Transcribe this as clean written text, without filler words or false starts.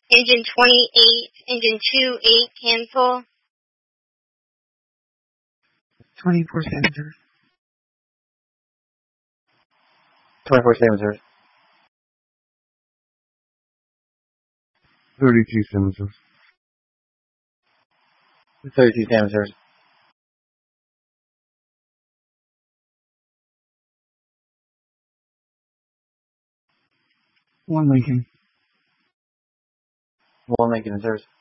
Engine 28, engine 2-8, cancel. 24 sensors. 24 sensors. 32 sensors. 32 sensors. 1 Lincoln. 1 Lincoln, sirs.